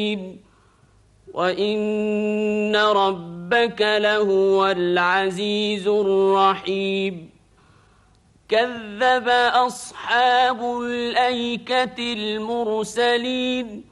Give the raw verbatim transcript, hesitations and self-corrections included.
وإن ربك لهو العزيز الرحيم كذب أصحاب الأيكة المرسلين